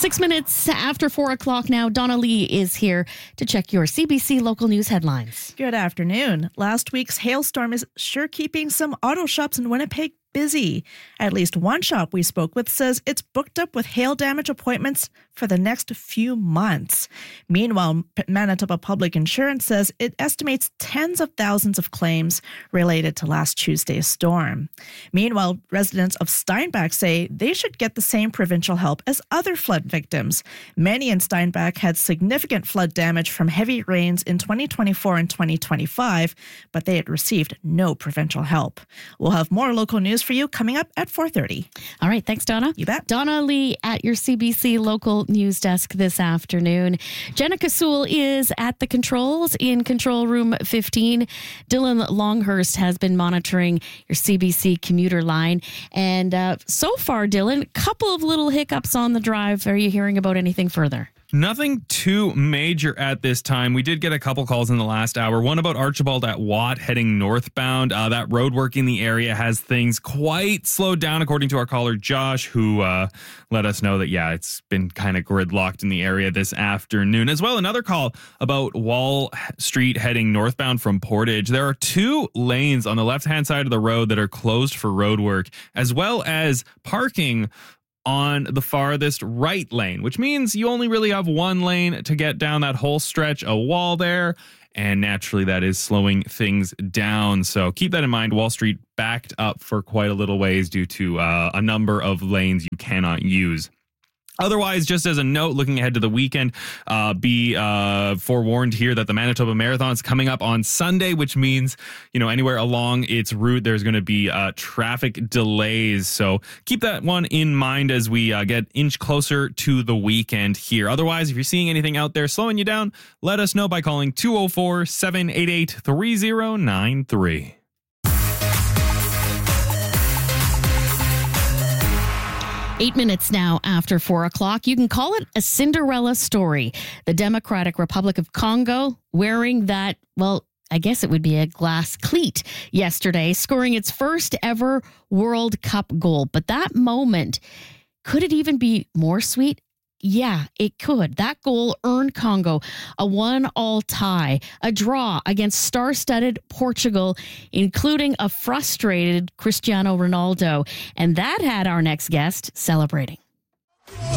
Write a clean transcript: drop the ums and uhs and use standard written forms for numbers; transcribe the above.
6 minutes after 4 o'clock now, Donna Lee is here to check your CBC local news headlines. Good afternoon. Last week's hailstorm is sure keeping some auto shops in Winnipeg busy. At least one shop we spoke with says it's booked up with hail damage appointments for the next few months. Meanwhile, Manitoba Public Insurance says it estimates tens of thousands of claims related to last Tuesday's storm. Meanwhile, residents of Steinbach say they should get the same provincial help as other flood victims. Many in Steinbach had significant flood damage from heavy rains in 2024 and 2025, but they had received no provincial help. We'll have more local news for you coming up at 4:30. All right, thanks, Donna. You bet. Donna Lee at your CBC local news desk this afternoon. Jenna Kasul is at the controls in control room 15. Dylan Longhurst has been monitoring your CBC commuter line. And so far, Dylan, a couple of little hiccups on the drive. Are you hearing about anything further? Nothing too major at this time. We did get a couple calls in the last hour. One about Archibald at Watt heading northbound. That road work in the area has things quite slowed down, according to our caller Josh, who let us know that, it's been kind of gridlocked in the area this afternoon. As well, another call about Wall Street heading northbound from Portage. There are two lanes on the left-hand side of the road that are closed for road work, as well as parking on the farthest right lane, which means you only really have one lane to get down that whole stretch of wall there. And naturally, that is slowing things down. So keep that in mind. Wall Street backed up for quite a little ways due to a number of lanes you cannot use. Otherwise, just as a note, looking ahead to the weekend, be forewarned here that the Manitoba Marathon is coming up on Sunday, which means, anywhere along its route, there's going to be traffic delays. So keep that one in mind as we get inch closer to the weekend here. Otherwise, if you're seeing anything out there slowing you down, let us know by calling 204-788-3093. 8 minutes now after 4 o'clock. You can call it a Cinderella story. The Democratic Republic of Congo wearing that, I guess it would be a glass cleat yesterday, scoring its first ever World Cup goal. But that moment, could it even be more sweet? Yeah, it could. That goal earned Congo a 1-1 tie, a draw against star-studded Portugal, including a frustrated Cristiano Ronaldo. And that had our next guest celebrating.